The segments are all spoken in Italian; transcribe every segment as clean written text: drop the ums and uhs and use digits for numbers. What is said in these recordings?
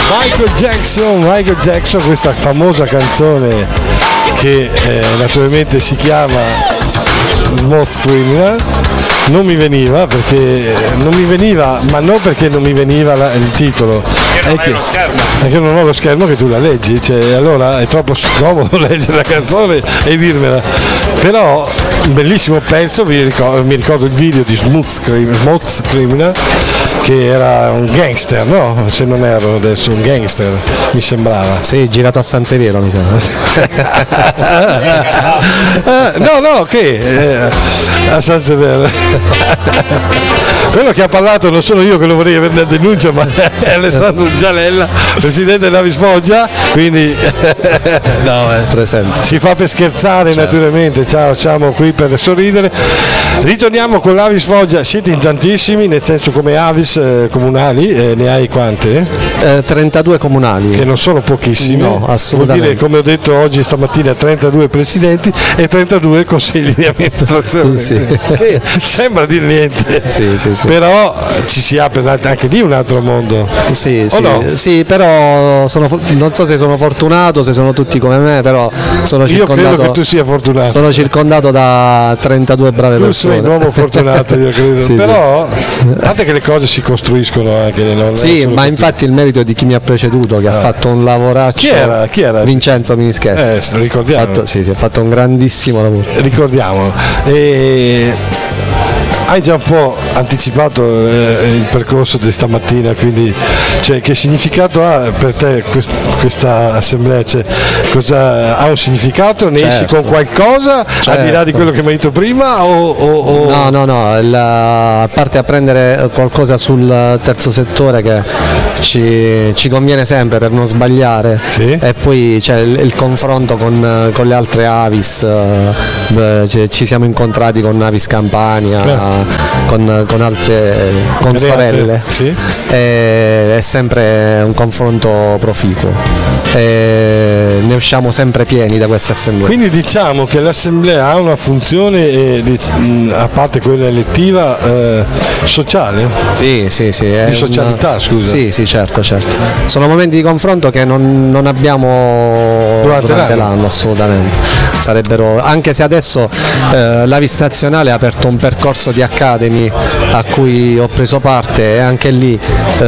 Michael Jackson, questa famosa canzone che naturalmente si chiama Smooth Criminal. Non mi veniva, ma non perché non mi veniva il titolo, perché non ho lo schermo che tu la leggi, cioè, allora è troppo scomodo leggere la canzone e dirmela. Però un bellissimo pezzo, mi ricordo il video di Smooth Criminal, che era un gangster, no? Se non ero adesso un gangster, mi sembrava. Sì, girato a San Severo, mi sembra. A San Severo. Quello che ha parlato non sono io che lo vorrei avere una denuncia, ma è Alessandro Gialella, presidente dell'Avis Foggia, quindi presente. Si fa per scherzare, certo. Naturalmente. Ciao, siamo qui per sorridere. Ritorniamo con l'Avis Foggia, siete in tantissimi, nel senso come Avis comunali, ne hai quante? 32 comunali. Che non sono pochissimi. No, assolutamente. Vuol dire, come ho detto oggi stamattina, 32 presidenti e 32 consigli di amministrazione. Sì. Che sembra dire niente. Sì. Però ci si apre anche lì un altro mondo. Sì, però non so se sono fortunato, se sono tutti come me, però sono circondato. Io credo che tu sia fortunato. Sono circondato da 32 brave persone. Tu sei un uomo fortunato, io credo. Sì, però guardate che le cose si costruiscono anche. Ma infatti il merito è di chi mi ha preceduto, che ha fatto un lavoraccio. Chi era? Vincenzo Minischetti. Ricordiamo. Ha fatto un grandissimo lavoro. Ricordiamo. Hai già un po' anticipato il percorso di stamattina, quindi che significato ha per te questa assemblea? Cosa ha un significato? Ne esci con qualcosa al di là di quello che mi hai detto prima? No, a parte apprendere qualcosa sul terzo settore che ci conviene sempre per non sbagliare, sì? E poi c'è il confronto con le altre Avis, ci siamo incontrati con Avis Campania, con altre consorelle, sì? È sempre un confronto proficuo e ne usciamo sempre pieni da questa assemblea. Quindi diciamo che l'assemblea ha una funzione, a parte quella elettiva, sociale? Sì. Di socialità, scusa. Sì, certo. Sono momenti di confronto che non abbiamo durante l'anno, assolutamente. Sarebbero, anche se adesso l'Avis Nazionale ha aperto un percorso di Academy a cui ho preso parte, e anche lì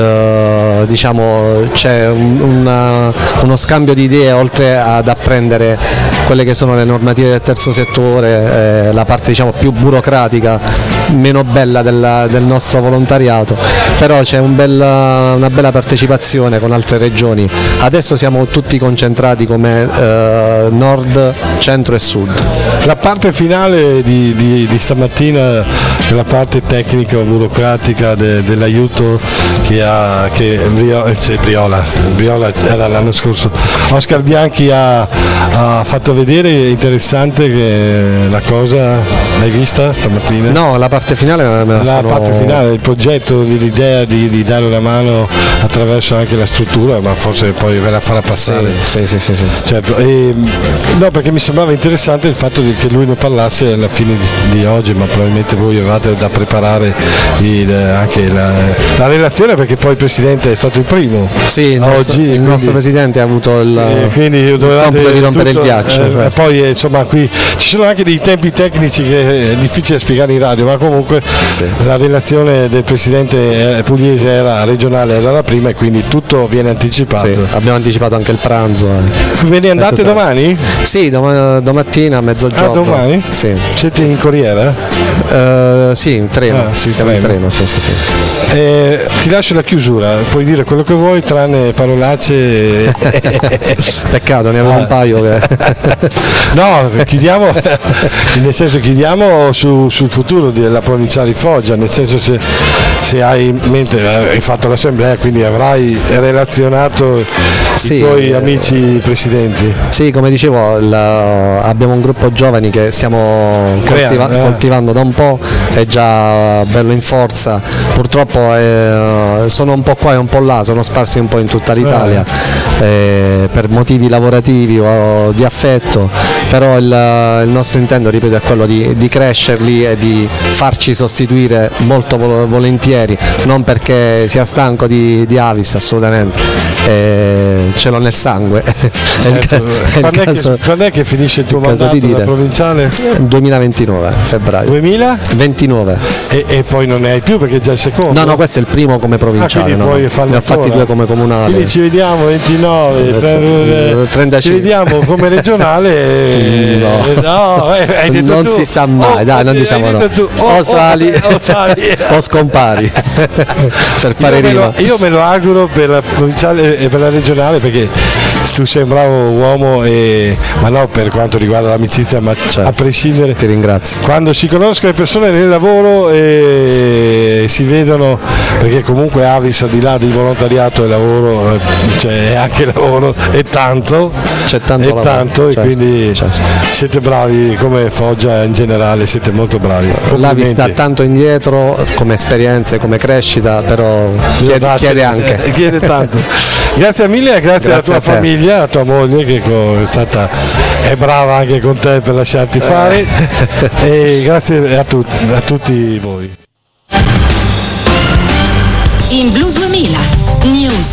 c'è uno scambio di idee, oltre ad apprendere quelle che sono le normative del terzo settore, la parte più burocratica, meno bella del nostro volontariato, però c'è una bella partecipazione con altre regioni. Adesso siamo tutti concentrati come nord, centro e sud. La parte finale di stamattina, la parte tecnica o burocratica dell'aiuto che Briola era l'anno scorso, Oscar Bianchi ha fatto vedere, interessante la cosa. L'hai vista stamattina? No, la parte finale parte finale, il progetto, l'idea di dare una mano attraverso anche la struttura, ma forse poi ve la farà passare. Sì. Certo. No, perché mi sembrava interessante il fatto che lui ne parlasse alla fine di oggi, ma probabilmente voi avevate da preparare anche la relazione, perché poi il Presidente è stato il primo. Sì, il nostro Presidente ha avuto il compito di rompere il ghiaccio. Poi insomma qui ci sono anche dei tempi tecnici che è difficile spiegare in radio, ma comunque la relazione del Presidente pugliese regionale era la prima, e quindi tutto viene anticipato. Sì, abbiamo anticipato anche il pranzo. Ve ne andate domani? Sì, domattina a mezzogiorno. Domani? Sì. Siete in corriera? Sì, in treno. In treno, sì. Ti lascio la chiusura, puoi dire quello che vuoi tranne parolacce. Peccato, ne avevo un paio No, chiudiamo sul futuro della provinciale Foggia, nel senso, se hai in mente, hai fatto l'assemblea, quindi avrai relazionato i tuoi amici presidenti. Sì, come dicevo, abbiamo un gruppo giovani che stiamo coltivando da un po', è già bello in forza. Purtroppo sono un po' qua e un po' là, sono sparsi un po' in tutta l'Italia per motivi lavorativi o di affetto, però il nostro intento, ripeto, è quello di crescerli e di farci sostituire molto volentieri, non perché sia stanco di Avis, assolutamente, ce l'ho nel sangue. Certo. Quando è che finisce il tuo mandato da provinciale? 2029 febbraio. 2029? E poi non ne hai più perché è già il secondo? No, questo è il primo come provinciale, ne ho fatti 2 come comunale. Quindi ci vediamo 29, 35. Ci vediamo come regionale. Hai detto non tu. Si sa mai, dai, non diciamo no. O sali o scompari per fare rima. Io me lo auguro per la provinciale e per la regionale, perché tu sei un bravo uomo, ma no per quanto riguarda l'amicizia, ma a prescindere. Ti ringrazio. Quando si conoscono le persone nel lavoro e si vedono, perché comunque Avis, al di là di volontariato e lavoro, c'è anche lavoro e tanto. C'è tanto lavoro, certo. E quindi siete bravi, come Foggia in generale, siete molto bravi. L'Avis sta tanto indietro come esperienze, come crescita, però chiede anche. Chiede tanto. Grazie mille, grazie alla tua famiglia, a tua moglie che è brava anche con te per lasciarti fare e grazie a tutti voi. In Blu 2000 News.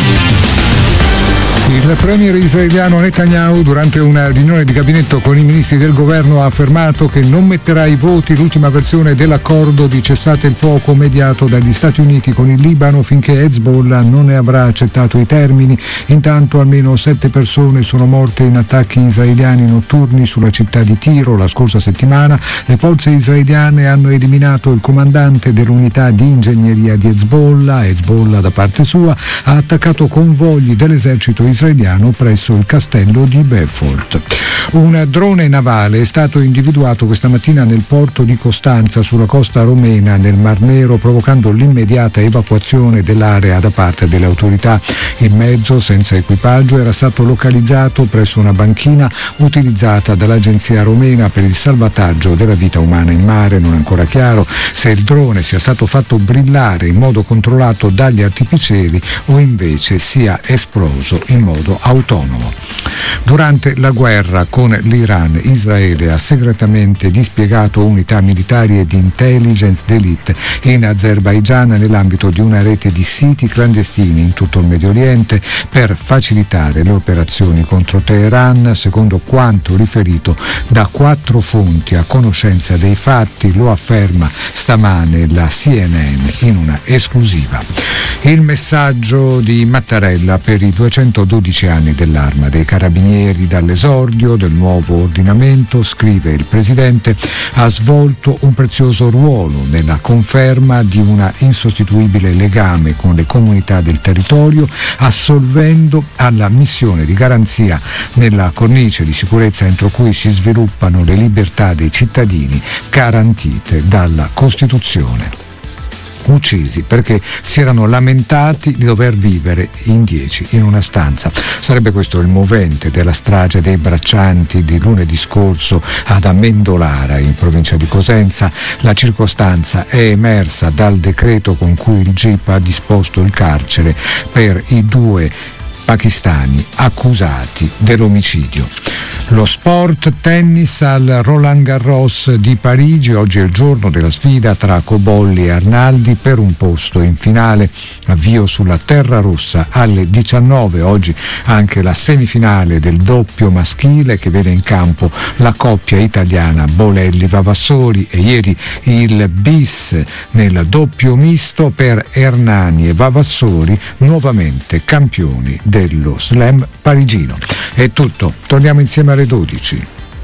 Il premier israeliano Netanyahu, durante una riunione di gabinetto con i ministri del governo, ha affermato che non metterà ai voti l'ultima versione dell'accordo di cessate il fuoco mediato dagli Stati Uniti con il Libano finché Hezbollah non ne avrà accettato i termini. Intanto almeno 7 persone sono morte in attacchi israeliani notturni sulla città di Tiro la scorsa settimana. Le forze israeliane hanno eliminato il comandante dell'unità di ingegneria di Hezbollah. Hezbollah, da parte sua, ha attaccato convogli dell'esercito israeliano presso il castello di Beaufort. Un drone navale è stato individuato questa mattina nel porto di Costanza, sulla costa romena, nel Mar Nero, provocando l'immediata evacuazione dell'area da parte delle autorità. Il mezzo, senza equipaggio, era stato localizzato presso una banchina utilizzata dall'agenzia romena per il salvataggio della vita umana in mare. Non è ancora chiaro se il drone sia stato fatto brillare in modo controllato dagli artificieri o invece sia esploso in modo autonomo. Durante la guerra con l'Iran, Israele ha segretamente dispiegato unità militari e di intelligence d'élite in Azerbaigian nell'ambito di una rete di siti clandestini in tutto il Medio Oriente per facilitare le operazioni contro Teheran, secondo quanto riferito da 4 fonti a conoscenza dei fatti. Lo afferma stamane la CNN in una esclusiva. Il messaggio di Mattarella per i 212 anni dell'Arma dei Carabinieri. Dall'esordio del nuovo ordinamento, scrive il Presidente, ha svolto un prezioso ruolo nella conferma di una insostituibile legame con le comunità del territorio, assolvendo alla missione di garanzia nella cornice di sicurezza entro cui si sviluppano le libertà dei cittadini garantite dalla Costituzione. Uccisi perché si erano lamentati di dover vivere in 10 in una stanza. Sarebbe questo il movente della strage dei braccianti di lunedì scorso ad Amendolara, in provincia di Cosenza. La circostanza è emersa dal decreto con cui il GIP ha disposto il carcere per i 2 pakistani accusati dell'omicidio. Lo sport, tennis al Roland Garros di Parigi. Oggi è il giorno della sfida tra Cobolli e Arnaldi per un posto in finale. Avvio sulla terra rossa alle 19. Oggi anche la semifinale del doppio maschile che vede in campo la coppia italiana Bolelli-Vavassori, e ieri il bis nel doppio misto per Hernani e Vavassori, nuovamente campioni dello slam parigino. È tutto, torniamo insieme alle 12.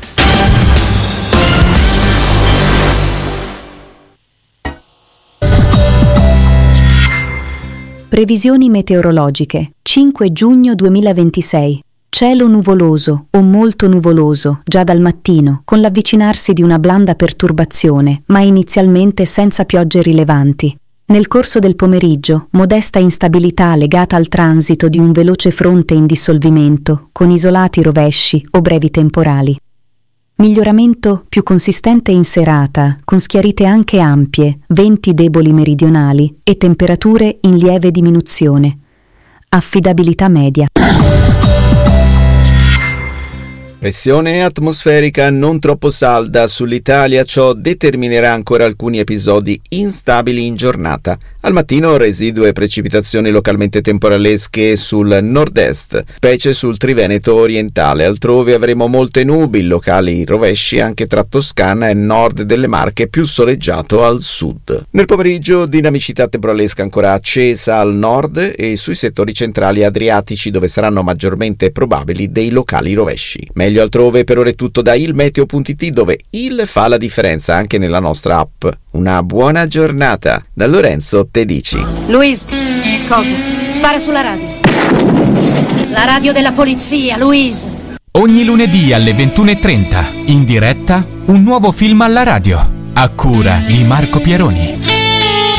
Previsioni meteorologiche. 5 giugno 2026. Cielo nuvoloso o molto nuvoloso già dal mattino, con l'avvicinarsi di una blanda perturbazione, ma inizialmente senza piogge rilevanti. Nel corso del pomeriggio, modesta instabilità legata al transito di un veloce fronte in dissolvimento, con isolati rovesci o brevi temporali. Miglioramento più consistente in serata, con schiarite anche ampie, venti deboli meridionali e temperature in lieve diminuzione. Affidabilità media. Pressione atmosferica non troppo salda sull'Italia, ciò determinerà ancora alcuni episodi instabili in giornata. Al mattino residue precipitazioni localmente temporalesche sul nord-est, specie sul Triveneto orientale. Altrove avremo molte nubi, locali rovesci anche tra Toscana e nord delle Marche, più soleggiato al sud. Nel pomeriggio dinamicità temporalesca ancora accesa al nord e sui settori centrali adriatici, dove saranno maggiormente probabili dei locali rovesci. Meglio altrove. Per ora è tutto da ilmeteo.it, dove il fa la differenza anche nella nostra app. Una buona giornata da Lorenzo Tedici. Louise, cosa? Spara sulla radio. La radio della polizia, Louise. Ogni lunedì alle 21:30, in diretta, un nuovo film alla radio, a cura di Marco Pieroni.